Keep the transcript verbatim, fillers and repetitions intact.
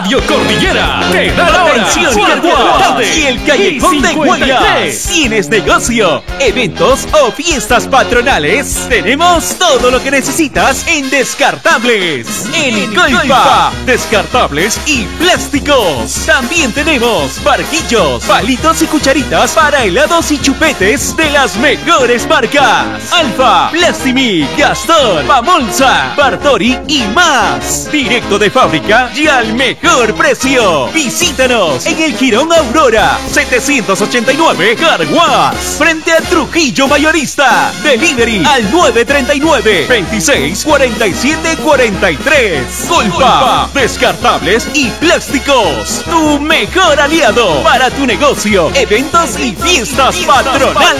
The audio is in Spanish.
Radio Cordillera te da la hora. Atención, Fuerte y el Callejón de Huellas. ¿Tienes negocio, eventos o fiestas patronales? Tenemos todo lo que necesitas en Descartables. En Golfa, descartables y plásticos. También tenemos barquillos, palitos y cucharitas para helados y chupetes de las mejores marcas: Alfa, Plastimi, Gastón, Pamolza, Bartori y más. Directo de fábrica y al mejor precio. Visítanos en el Jirón Aurora setecientos ochenta y nueve Carguas, frente a Trujillo Mayorista. Delivery al nueve treinta y nueve, veintiséis cuarenta y siete cuarenta y tres. Golfa, descartables y plásticos, tu mejor aliado para tu negocio, eventos y fiestas patronales.